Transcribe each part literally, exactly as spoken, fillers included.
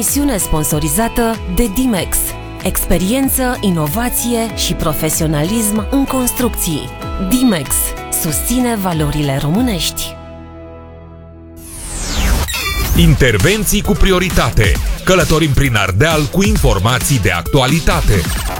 emisiune sponsorizată de Dimex. Experiență, inovație și profesionalism în construcții. Dimex susține valorile românești. Intervenții cu prioritate. Călătorim prin Ardeal cu informații de actualitate.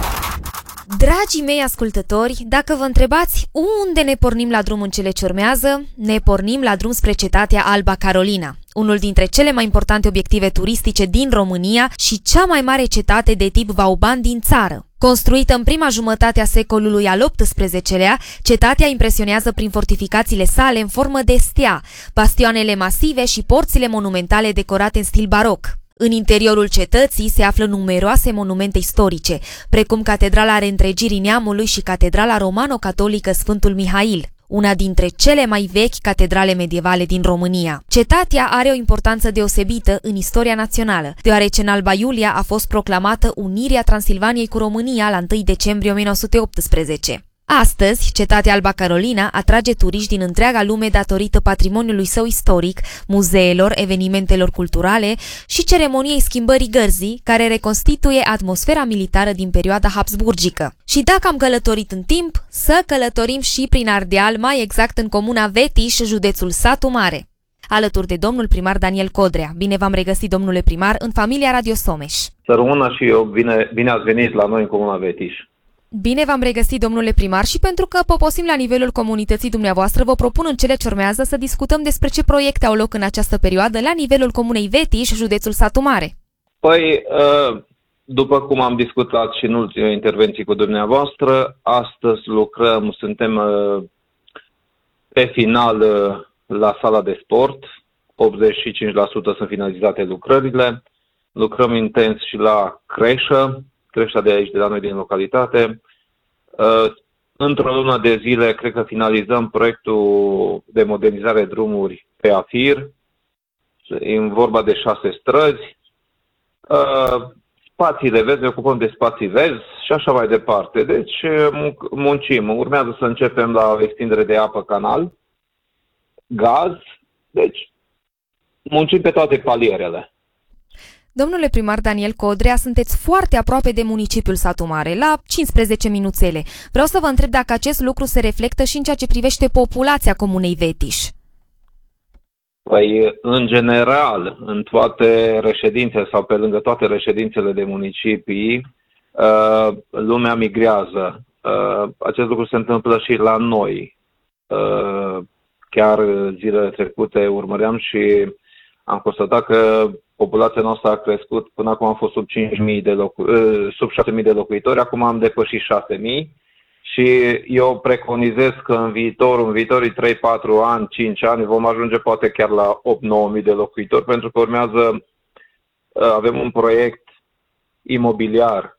Dragii mei ascultători, dacă vă întrebați unde ne pornim la drum în cele ce urmează, ne pornim la drum spre cetatea Alba Carolina, unul dintre cele mai importante obiective turistice din România și cea mai mare cetate de tip Vauban din țară. Construită în prima jumătate a secolului al optsprezecelea, cetatea impresionează prin fortificațiile sale în formă de stea, bastioanele masive și porțile monumentale decorate în stil baroc. În interiorul cetății se află numeroase monumente istorice, precum Catedrala Reîntregirii Neamului și Catedrala Romano-Catolică Sfântul Mihail, una dintre cele mai vechi catedrale medievale din România. Cetatea are o importanță deosebită în istoria națională, deoarece în Alba Iulia a fost proclamată unirea Transilvaniei cu România la întâi decembrie o mie nouă sute optsprezece. Astăzi, cetatea Alba Carolina atrage turiști din întreaga lume datorită patrimoniului său istoric, muzeelor, evenimentelor culturale și ceremoniei schimbării gărzii, care reconstituie atmosfera militară din perioada habsburgică. Și dacă am călătorit în timp, să călătorim și prin Ardeal, mai exact în comuna Vetiș, județul Satu Mare. Alături de domnul primar Daniel Codrea. Bine v-am regăsit, domnule primar, în familia Radio Someș. Să rămână și eu, bine, bine ați venit la noi în comuna Vetiș. Bine v-am regăsit, domnule primar, și pentru că poposim la nivelul comunității dumneavoastră, vă propun în cele ce urmează să discutăm despre ce proiecte au loc în această perioadă la nivelul comunei Vetiș, județul Satu Mare. Păi, după cum am discutat și în ultimele intervenții cu dumneavoastră, astăzi lucrăm, suntem pe final la sala de sport, optzeci și cinci la sută sunt finalizate lucrările, lucrăm intens și la creșă, creștea de aici, de la noi din localitate. Într-o lună de zile, cred că finalizăm proiectul de modernizare drumuri pe Afir, în vorba de șase străzi. Spațiile verzi, ne ocupăm de spații verzi și așa mai departe. Deci muncim. Urmează să începem la extindere de apă canal, gaz, deci muncim pe toate palierele. Domnule primar Daniel Codrea, sunteți foarte aproape de municipiul Satu Mare, la cincisprezece minuțele. Vreau să vă întreb dacă acest lucru se reflectă și în ceea ce privește populația comunei Vetiș. Păi, în general, în toate reședințele sau pe lângă toate reședințele de municipii, lumea migrează. Acest lucru se întâmplă și la noi. Chiar zilele trecute urmăream și am constatat că populația noastră a crescut, până acum am fost sub cinci mii de locu- sub șase mii de locuitori, acum am depășit șase mii și eu preconizez că în viitor, în viitorii trei patru ani, cinci ani, vom ajunge poate chiar la opt nouă mii de locuitori, pentru că urmează, avem un proiect imobiliar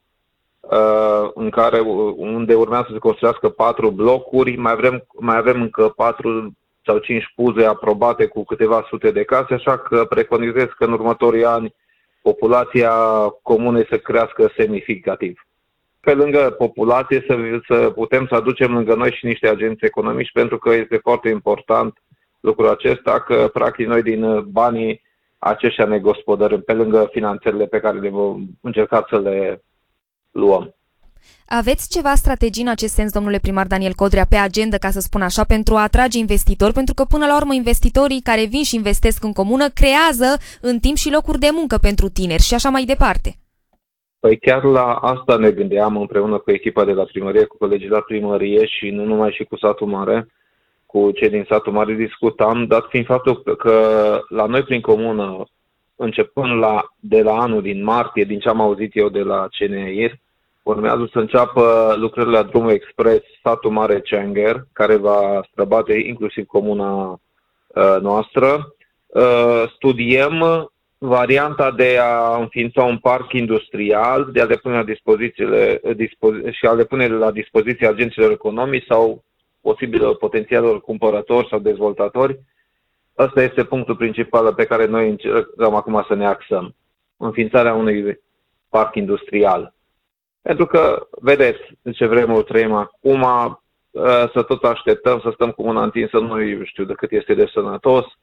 în care, unde urmează să se construiască patru blocuri, mai avem, mai avem încă patru sau cinci puze aprobate cu câteva sute de case, așa că preconizez că în următorii ani populația comunei să crească semnificativ. Pe lângă populație să, să putem să aducem lângă noi și niște agenți economici, pentru că este foarte important lucrul acesta, că practic noi din banii aceștia ne gospodărâm, pe lângă finanțările pe care le vom încerca să le luăm. Aveți ceva strategii în acest sens, domnule primar Daniel Codrea, pe agenda, ca să spun așa, pentru a atrage investitori? Pentru că, până la urmă, investitorii care vin și investesc în comună creează în timp și locuri de muncă pentru tineri și așa mai departe. Păi chiar la asta ne gândeam împreună cu echipa de la primărie, cu colegii la primărie și nu numai și cu Satu Mare, cu cei din Satu Mare discutam, dat fiind faptul că la noi prin comună, începând la, de la anul din martie, din ce am auzit eu de la C N I R, urmează să înceapă lucrările la drumul expres Satu Mare-Ceangher, care va străbate inclusiv comuna uh, noastră. Uh, studiem varianta de a înființa un parc industrial, de a le pune la dispozițiile dispo- și a le pune la dispoziție agenților economici sau posibil potențialilor cumpărători sau dezvoltatori. Ăsta este punctul principal pe care noi încercăm acum să ne axăm. Înființarea unui parc industrial. Pentru că, vedeți ce vremuri trăim acum, să tot așteptăm, să stăm cu mâna întinsă, nu știu de cât este de sănătos.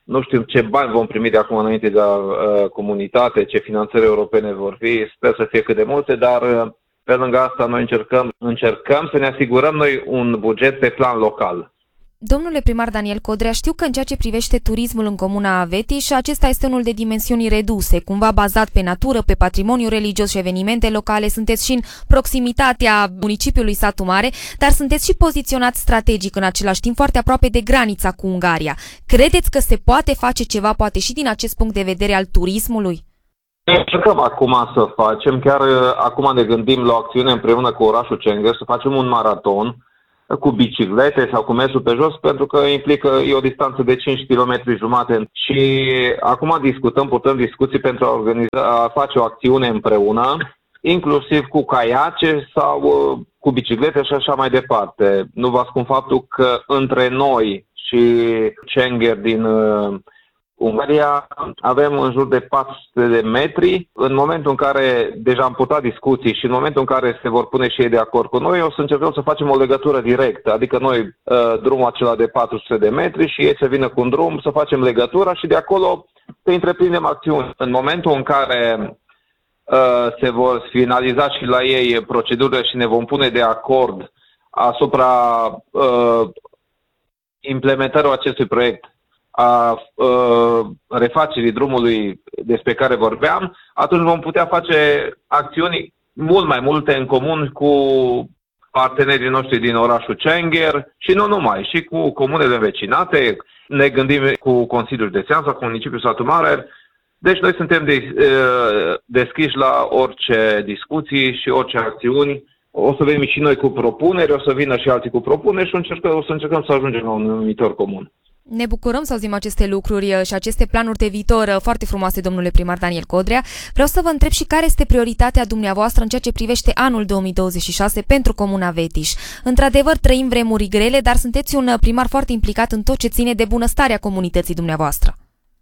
nu știm ce bani vom primi de acum înainte de la uh, comunitate, ce finanțări europene vor fi, sper să fie cât de multe, dar uh, pe lângă asta noi încercăm, încercăm să ne asigurăm noi un buget pe plan local. Domnule primar Daniel Codrea, știu că în ceea ce privește turismul în comuna Vetiș, acesta este unul de dimensiuni reduse, cumva bazat pe natură, pe patrimoniu religios și evenimente locale, sunteți și în proximitatea municipiului Satu Mare, dar sunteți și poziționați strategic în același timp foarte aproape de granița cu Ungaria. Credeți că se poate face ceva, poate și din acest punct de vedere al turismului? Încercăm acum să facem, chiar acum ne gândim la o acțiune împreună cu orașul Cengher, să facem un maraton cu biciclete sau cu mersul pe jos, pentru că implică e o distanță de cinci virgulă cinci kilometri și acum discutăm, purtăm discuții pentru a organiza, a face o acțiune împreună, inclusiv cu caiace sau uh, cu biciclete și așa mai departe. Nu vă ascund faptul că între noi și Cengher din uh, Ungaria avem în jur de patru sute de metri. În momentul în care deja am purtat discuții și în momentul în care se vor pune și ei de acord cu noi, o să încercăm să facem o legătură directă. Adică noi uh, drumul acela de patru sute de metri și ei să vină cu un drum, să facem legătura și de acolo să întreprindem acțiuni. În momentul în care uh, se vor finaliza și la ei procedurile și ne vom pune de acord asupra uh, implementării acestui proiect, a uh, refacerii drumului despre care vorbeam, atunci vom putea face acțiuni mult mai multe în comun cu partenerii noștri din orașul Cengher și nu numai, și cu comunele învecinate, ne gândim cu Consiliul Județean sau cu municipiul Satu Mare. Deci noi suntem de, uh, deschiși la orice discuții și orice acțiuni. O să venim și noi cu propuneri, o să vină și alții cu propuneri și încercăm, o să încercăm să ajungem la un numitor comun. Ne bucurăm să auzim aceste lucruri și aceste planuri de viitor foarte frumoase, domnule primar Daniel Codrea. Vreau să vă întreb și care este prioritatea dumneavoastră în ceea ce privește anul două mii douăzeci și șase pentru comuna Vetiș. Într-adevăr, trăim vremuri grele, dar sunteți un primar foarte implicat în tot ce ține de bunăstarea comunității dumneavoastră.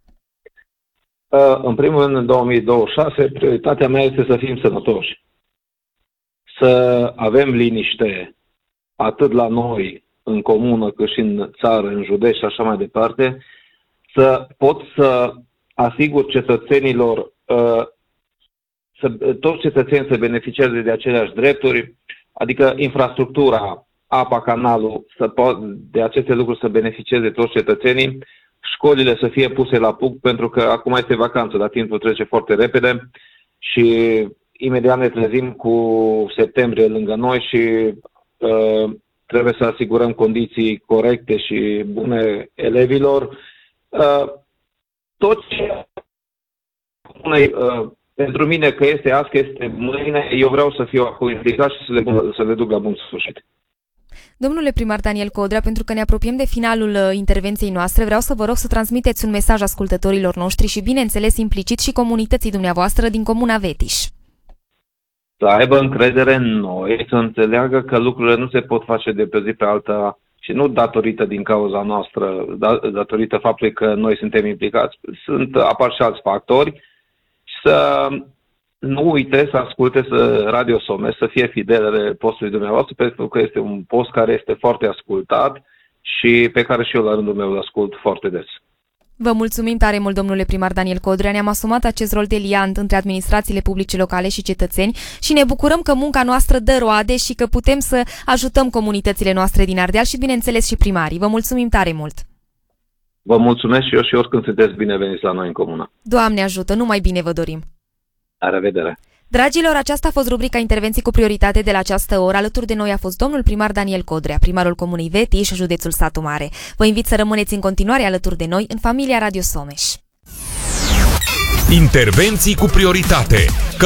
În primul rând, în două mii douăzeci și șase, prioritatea mea este să fim sănătoși. Să avem liniște atât la noi, în comună, cât și în țară, în județ și așa mai departe, să pot să asigur cetățenilor, să, toți cetățenii să beneficieze de aceleași drepturi, adică infrastructura, apa, canalul, să pot, de aceste lucruri să beneficieze toți cetățenii, școlile să fie puse la punct, pentru că acum este vacanță, dar timpul trece foarte repede și imediat ne trezim cu septembrie lângă noi și uh, trebuie să asigurăm condiții corecte și bune elevilor. Uh, tot ce uh, pentru mine că este azi, că este mâine, eu vreau să fiu acolo implicat și să le, să le duc la bun sfârșit. Domnule primar Daniel Codrea, pentru că ne apropiem de finalul intervenției noastre, vreau să vă rog să transmiteți un mesaj ascultătorilor noștri și, bineînțeles, implicit și comunității dumneavoastră din comuna Vetiș. Să aibă încredere în noi, să înțeleagă că lucrurile nu se pot face de pe zi pe alta și nu datorită din cauza noastră, datorită faptului că noi suntem implicați, sunt, apar și alți factori. Să nu uite să asculte să Radio Somes, să fie fidele postului dumneavoastră, pentru că este un post care este foarte ascultat și pe care și eu la rândul meu îl ascult foarte des. Vă mulțumim tare mult, domnule primar Daniel Codrea. Ne-am asumat acest rol de liant între administrațiile publice locale și cetățeni și ne bucurăm că munca noastră dă roade și că putem să ajutăm comunitățile noastre din Ardeal și, bineînțeles, și primarii. Vă mulțumim tare mult! Vă mulțumesc și eu și oricând sunteți bineveniți la noi în comună. Doamne ajută, numai bine vă dorim! La revedere! Dragilor, aceasta a fost rubrica Intervenții cu prioritate de la această oră. Alături de noi a fost domnul primar Daniel Codrea, primarul comunei Vetiș, județul Satu Mare. Vă invit să rămâneți în continuare alături de noi în familia Radio Somes. Intervenții cu prioritate.